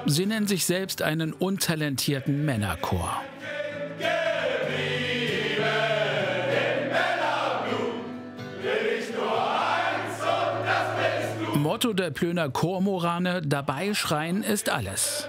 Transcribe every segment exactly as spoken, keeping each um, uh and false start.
Sie nennen sich selbst einen untalentierten Männerchor. Motto der Plöner Chormorane: Dabei schreien ist alles.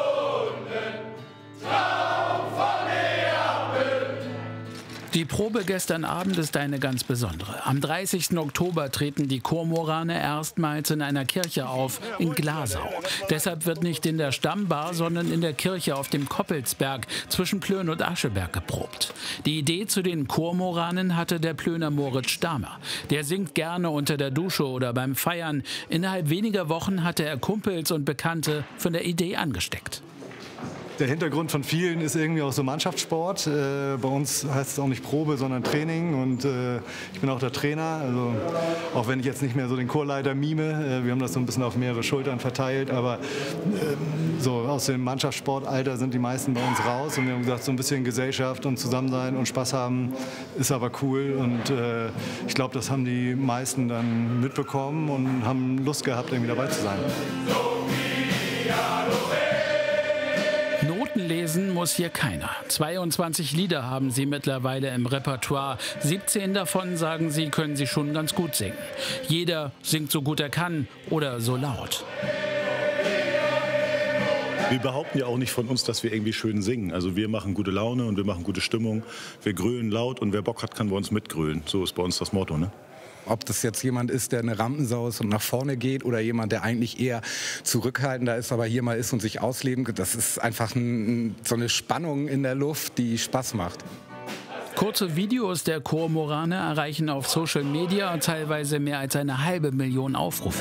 Die Probe gestern Abend ist eine ganz besondere. Am dreißigsten Oktober treten die Chormorane erstmals in einer Kirche auf, in Glasau. Deshalb wird nicht in der Stammbar, sondern in der Kirche auf dem Koppelsberg zwischen Plön und Ascheberg geprobt. Die Idee zu den Chormoranen hatte der Plöner Moritz Stamer. Der singt gerne unter der Dusche oder beim Feiern. Innerhalb weniger Wochen hatte er Kumpels und Bekannte von der Idee angesteckt. Der Hintergrund von vielen ist irgendwie auch so Mannschaftssport. Äh, bei uns heißt es auch nicht Probe, sondern Training. Und äh, ich bin auch der Trainer. Also auch wenn ich jetzt nicht mehr so den Chorleiter mime, äh, wir haben das so ein bisschen auf mehrere Schultern verteilt. Aber äh, so aus dem Mannschaftssportalter sind die meisten bei uns raus. Und wir haben gesagt, so ein bisschen Gesellschaft und Zusammensein und Spaß haben ist aber cool. Und äh, ich glaube, das haben die meisten dann mitbekommen und haben Lust gehabt, irgendwie dabei zu sein. Noten lesen muss hier keiner. zweiundzwanzig Lieder haben sie mittlerweile im Repertoire. siebzehn davon, sagen sie, können sie schon ganz gut singen. Jeder singt so gut er kann oder so laut. Wir behaupten ja auch nicht von uns, dass wir irgendwie schön singen. Also wir machen gute Laune und wir machen gute Stimmung. Wir grölen laut und wer Bock hat, kann bei uns mitgrölen. So ist bei uns das Motto, ne? Ob das jetzt jemand ist, der eine Rampensau ist und nach vorne geht oder jemand, der eigentlich eher zurückhaltender ist, aber hier mal ist und sich ausleben, das ist einfach ein, so eine Spannung in der Luft, die Spaß macht. Kurze Videos der Chormorane erreichen auf Social Media teilweise mehr als eine halbe Million Aufrufe.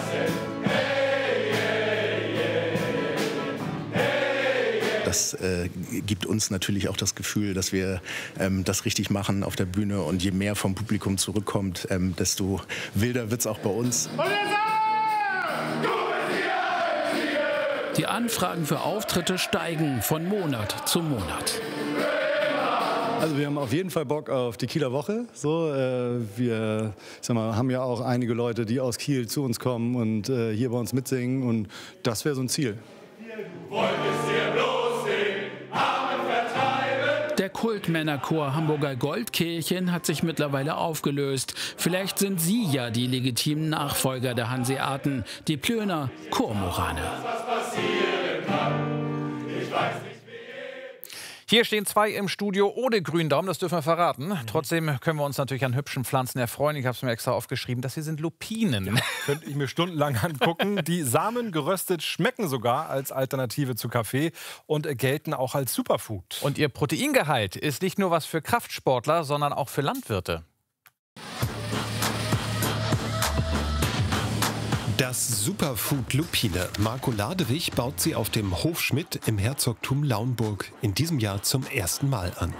Das äh, gibt uns natürlich auch das Gefühl, dass wir ähm, das richtig machen auf der Bühne. Und je mehr vom Publikum zurückkommt, ähm, desto wilder wird es auch bei uns. Die Anfragen für Auftritte steigen von Monat zu Monat. Also wir haben auf jeden Fall Bock auf die Kieler Woche. So, äh, wir ich sag mal, haben ja auch einige Leute, die aus Kiel zu uns kommen und äh, hier bei uns mitsingen. Und das wäre so ein Ziel. Der Kultmännerchor Hamburger Goldkehlchen hat sich mittlerweile aufgelöst. Vielleicht sind sie ja die legitimen Nachfolger der Hanseaten, die Plöner Chormorane. Hier stehen zwei im Studio ohne Gründaumen, das dürfen wir verraten. Mhm. Trotzdem können wir uns natürlich an hübschen Pflanzen erfreuen. Ich habe es mir extra aufgeschrieben, das hier sind Lupinen. Ja, könnte ich mir stundenlang angucken. Die Samen geröstet schmecken sogar als Alternative zu Kaffee und gelten auch als Superfood. Und ihr Proteingehalt ist nicht nur was für Kraftsportler, sondern auch für Landwirte. Das Superfood Lupine. Marco Ladewig baut sie auf dem Hof Schmidt im Herzogtum Lauenburg in diesem Jahr zum ersten Mal an.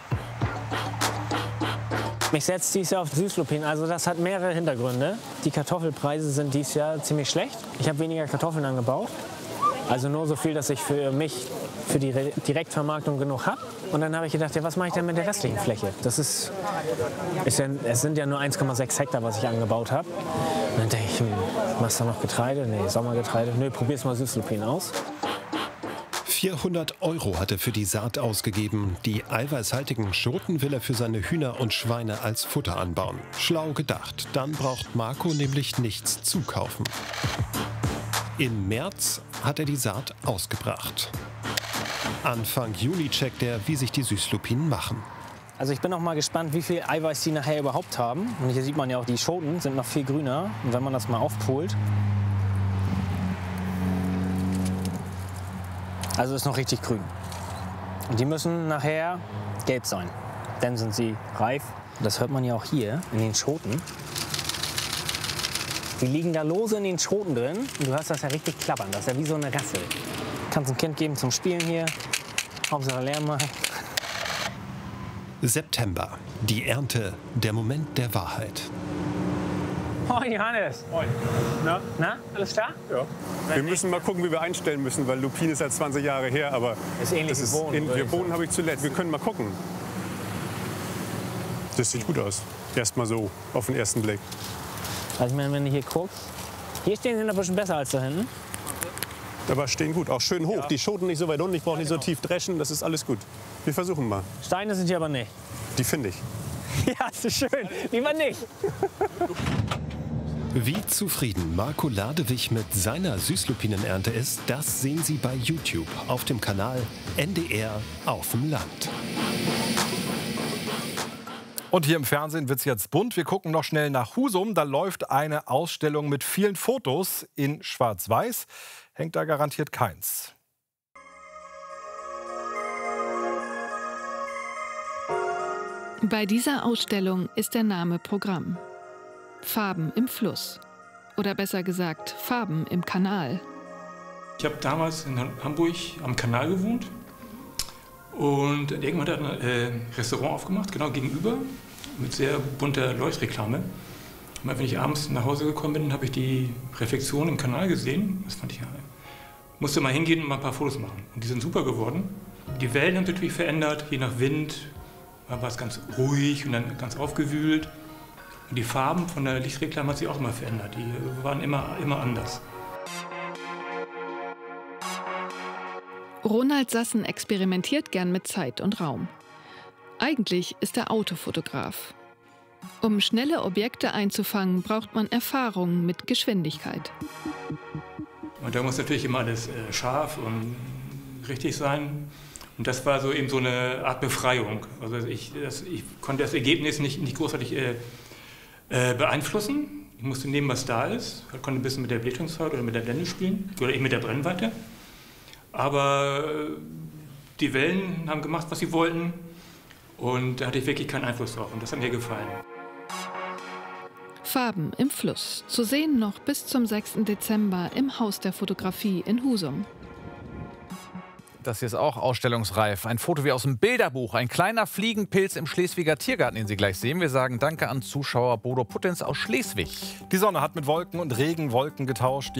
Mich setzt dieses Jahr auf Süßlupinen. Also das hat mehrere Hintergründe. Die Kartoffelpreise sind dieses Jahr ziemlich schlecht. Ich habe weniger Kartoffeln angebaut. Also nur so viel, dass ich für mich, für die Direktvermarktung genug habe. Und dann habe ich gedacht, ja, was mache ich denn mit der restlichen Fläche? Das ist, ist ja, es sind ja nur eins Komma sechs Hektar, was ich angebaut habe. Und dann denke ich, hm, machst du noch Getreide? Nee, Sommergetreide. Nö, probier's mal Süßlupinen aus. vierhundert Euro hat er für die Saat ausgegeben. Die eiweißhaltigen Schoten will er für seine Hühner und Schweine als Futter anbauen. Schlau gedacht. Dann braucht Marco nämlich nichts zukaufen. Im März hat er die Saat ausgebracht. Anfang Juni checkt er, wie sich die Süßlupinen machen. Also ich bin noch mal gespannt, wie viel Eiweiß die nachher überhaupt haben. Und hier sieht man ja auch, die Schoten sind noch viel grüner. Und wenn man das mal aufpolt. Also ist noch richtig grün. Und die müssen nachher gelb sein. Dann sind sie reif. Das hört man ja auch hier in den Schoten. Die liegen da lose in den Schoten drin. Und du hörst das ja richtig klappern. Das ist ja wie so eine Rassel. Kannst ein Kind geben zum Spielen hier. Hauptsache Lärm machen. September. Die Ernte. Der Moment der Wahrheit. Moin Johannes. Moin. Na? Na, alles klar? Ja. Wir müssen mal gucken, wie wir einstellen müssen, weil Lupin ist seit zwanzig Jahre her, aber ist ähnlich das wie Bohnen. In, wir Bohnen habe ich zuletzt. Wir können mal gucken. Das sieht gut aus. Erst mal so, auf den ersten Blick. Also ich meine, wenn du hier guckst, hier stehen sie noch ein bisschen besser als da hinten. Aber stehen gut, auch schön hoch. Ja. Die Schoten nicht so weit unten, ich brauche nicht genau. so tief dreschen, das ist alles gut. Wir versuchen mal. Steine sind hier aber nicht. Die finde ich. Ja, das ist schön. Lieber nicht. Wie zufrieden Marco Ladewig mit seiner Süßlupinenernte ist, das sehen Sie bei YouTube auf dem Kanal N D R auf dem Land. Und hier im Fernsehen wird es jetzt bunt. Wir gucken noch schnell nach Husum. Da läuft eine Ausstellung mit vielen Fotos in Schwarz-Weiß. Hängt da garantiert keins. Bei dieser Ausstellung ist der Name Programm. Farben im Fluss. Oder besser gesagt, Farben im Kanal. Ich habe damals in Hamburg am Kanal gewohnt. Und irgendwann hat er ein äh, Restaurant aufgemacht, genau gegenüber, mit sehr bunter Leuchtreklame. Und wenn ich abends nach Hause gekommen bin, habe ich die Reflexion im Kanal gesehen. Das fand ich ja. Musste mal hingehen und mal ein paar Fotos machen. Und die sind super geworden. Die Wellen haben sich natürlich verändert, je nach Wind. Mal war es ganz ruhig und dann ganz aufgewühlt. Und die Farben von der Lichtreklame hat sich auch immer verändert. Die waren immer, immer anders. Ronald Sassen experimentiert gern mit Zeit und Raum. Eigentlich ist er Autofotograf. Um schnelle Objekte einzufangen, braucht man Erfahrung mit Geschwindigkeit. Und da muss natürlich immer alles äh, scharf und richtig sein. Und das war so eben so eine Art Befreiung. Also ich, das, ich konnte das Ergebnis nicht, nicht großartig äh, äh, beeinflussen. Ich musste nehmen, was da ist. Ich konnte ein bisschen mit der Belichtungszahl oder mit der Blende spielen oder eben mit der Brennweite. Aber die Wellen haben gemacht, was sie wollten. Und da hatte ich wirklich keinen Einfluss drauf. Und das hat mir gefallen. Farben im Fluss. Zu sehen noch bis zum sechsten Dezember im Haus der Fotografie in Husum. Das hier ist auch ausstellungsreif. Ein Foto wie aus dem Bilderbuch. Ein kleiner Fliegenpilz im Schleswiger Tiergarten, den Sie gleich sehen. Wir sagen Danke an Zuschauer Bodo Puttens aus Schleswig. Die Sonne hat mit Wolken und Regenwolken getauscht. Die